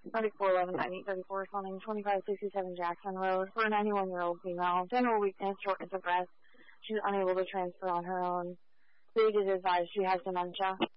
3411-9834, responding 2567 Jackson Road for a 91-year-old female. General weakness, shortness of breath. She's unable to transfer on her own. They did advise she has dementia.